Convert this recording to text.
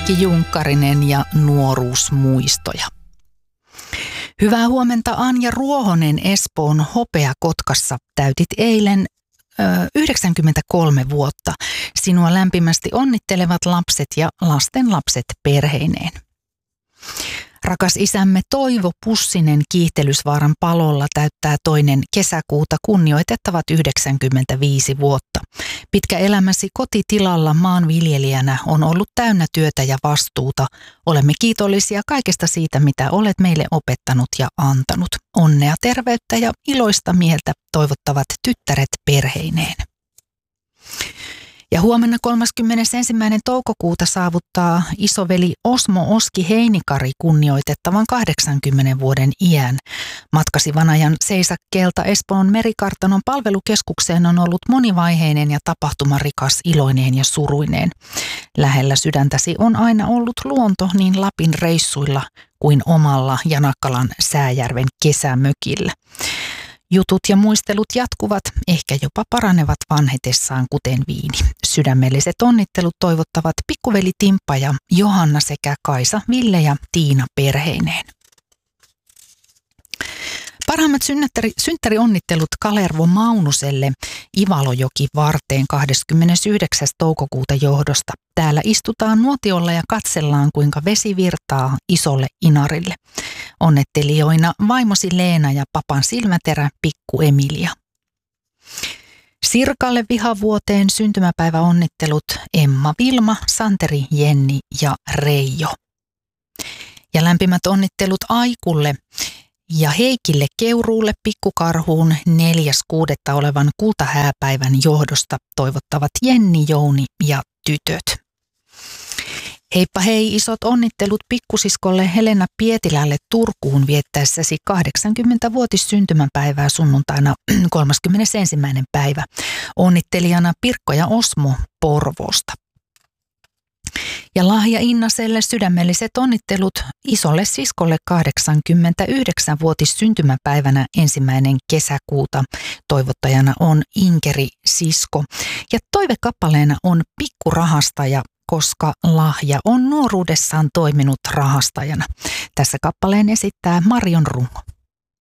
Heikki Junkkarinen ja nuoruusmuistoja. Hyvää huomenta, Anja Ruohonen Espoon Hopeakotkassa. Täytit eilen 93 vuotta. Sinua lämpimästi onnittelevat lapset ja lastenlapset perheineen. Rakas isämme Toivo Pussinen Kiihtelysvaaran palolla täyttää 2. kesäkuuta kunnioitettavat 95 vuotta. Pitkä elämäsi kotitilalla maanviljelijänä on ollut täynnä työtä ja vastuuta. Olemme kiitollisia kaikesta siitä, mitä olet meille opettanut ja antanut. Onnea, terveyttä ja iloista mieltä toivottavat tyttäret perheineen. Ja huomenna 31. toukokuuta saavuttaa isoveli Osmo Oski Heinikari kunnioitettavan 80 vuoden iän. Matkasi Vanajan seisakkeelta Espoon Merikartanon palvelukeskukseen on ollut monivaiheinen ja tapahtumarikas, iloineen ja suruineen. Lähellä sydäntäsi on aina ollut luonto niin Lapin reissuilla kuin omalla Janakkalan Sääjärven kesämökillä. Jutut ja muistelut jatkuvat, ehkä jopa paranevat vanhetessaan kuten viini. Sydämelliset onnittelut toivottavat pikkuveli Timppa ja Johanna sekä Kaisa, Ville ja Tiina perheineen. Parhaimmat synttärionnittelut Kalervo Maunuselle Ivalojoki varteen 29. toukokuuta johdosta. Täällä istutaan nuotiolla ja katsellaan, kuinka vesi virtaa isolle inarille. Onnettelijoina vaimosi Leena ja papan silmäterä pikku Emilia. Sirkalle vihavuoteen syntymäpäiväonnittelut Emma, Vilma, Santeri, Jenni ja Reijo. Ja lämpimät onnittelut Aikulle ja Heikille Keuruulle pikkukarhuun 4.6. olevan kultahääpäivän johdosta toivottavat Jenni, Jouni ja tytöt. Heippa hei, isot onnittelut pikkusiskolle Helena Pietilälle Turkuun viettäessäsi 80-vuotis syntymäpäivää sunnuntaina 31. päivä. Onnittelijana Pirkko ja Osmo Porvoosta. Ja Lahja Innaselle sydämelliset onnittelut isolle siskolle 89-vuotis syntymäpäivänä 1. kesäkuuta. Toivottajana on Inkeri sisko. Ja toivekappaleena on Pikkurahastaja, koska Lahja on nuoruudessaan toiminut rahastajana. Tässä kappaleen esittää Marion runko.